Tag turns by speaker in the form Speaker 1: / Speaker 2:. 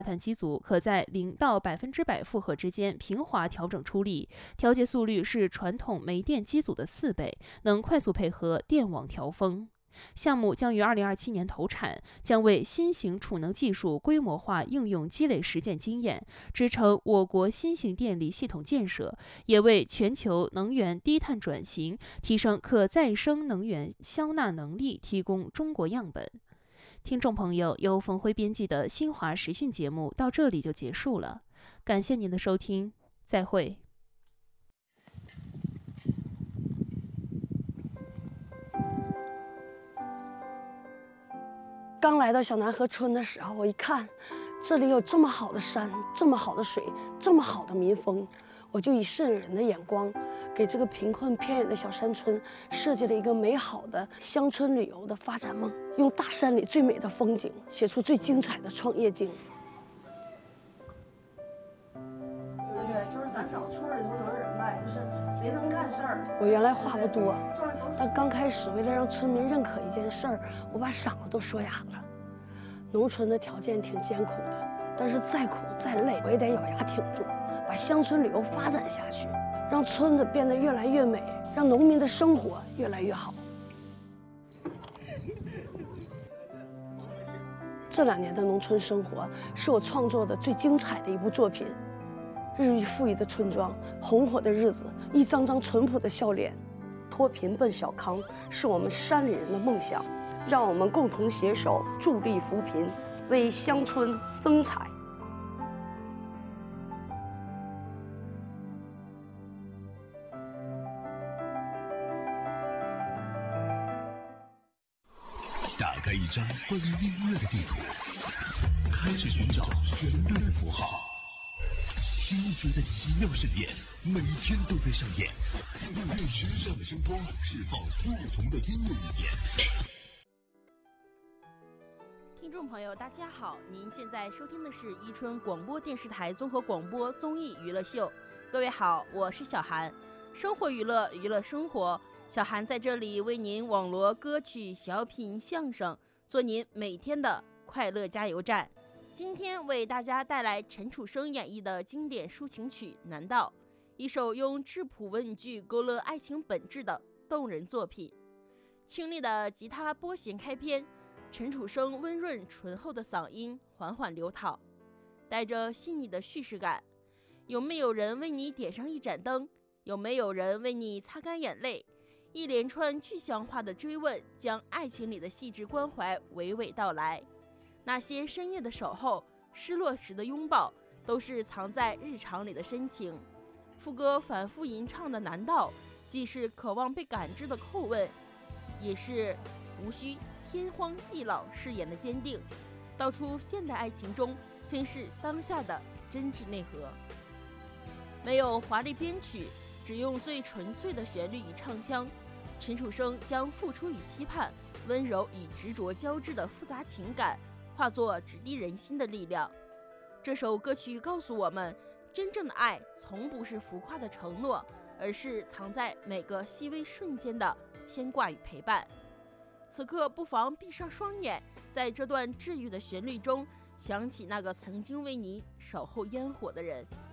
Speaker 1: 碳机组可在0%到100%负荷之间平滑调整出力，调节速率是传统煤电机组的4倍，能快速配合电网调峰。项目将于2027年投产，将为新型储能技术规模化应用积累实践经验，支撑我国新型电力系统建设，也为全球能源低碳转型、提升可再生能源消纳能力提供中国样本。听众朋友，由冯辉编辑的新华时讯节目到这里就结束了，感谢您的收听，再会。
Speaker 2: 刚来到小南河村的时候，我一看，这里有这么好的山，这么好的水，这么好的民风，我就以摄影人的眼光，给这个贫困偏远的小山村设计了一个美好的乡村旅游的发展梦，用大山里最美的风景，写出最精彩的创业经。对，就是咱找村里头能人呗，就是谁能干事儿。我原来话不多，但刚开始为了让村民认可一件事儿，我把嗓子都说哑了。农村的条件挺艰苦的，但是再苦再累，我也得咬牙挺住，把乡村旅游发展下去，让村子变得越来越美，让农民的生活越来越好。这2年的农村生活是我创作的最精彩的一部作品。日益富裕的村庄，红火的日子，一张张淳朴的笑脸。脱贫奔小康是我们山里人的梦想，让我们共同携手，助力扶贫，为乡村增彩。
Speaker 3: 打开一张关于音乐的地图，开始寻找旋律的符号。听觉的奇妙盛宴，每天都在上演。用时尚的声光释放不同的音乐语言。
Speaker 4: 听众朋友，大家好，您现在收听的是伊春广播电视台综合广播综艺娱乐秀。各位好，我是小韩，生活娱乐，娱乐生活。小韩在这里为您网罗歌曲、小品、相声，做您每天的快乐加油站。今天为大家带来陈楚生演绎的经典抒情曲《难道》，一首用质朴文句勾勒爱情本质的动人作品。清丽的吉他拨弦开篇，陈楚生温润醇厚的嗓音缓缓流淌，带着细腻的叙事感。有没有人为你点上一盏灯？有没有人为你擦干眼泪？一连串具象化的追问，将爱情里的细致关怀娓娓道来。那些深夜的守候，失落时的拥抱，都是藏在日常里的深情。副歌反复吟唱的难道，既是渴望被感知的叩问，也是无需天荒地老誓言的坚定，道出现代爱情中珍视当下的真挚内核。没有华丽编曲，只用最纯粹的旋律与唱腔，陈楚生将付出与期盼、温柔与执着交织的复杂情感化作直抵人心的力量。这首歌曲告诉我们，真正的爱从不是浮夸的承诺，而是藏在每个细微瞬间的牵挂与陪伴。此刻不妨闭上双眼，在这段治愈的旋律中，想起那个曾经为你守候烟火的人。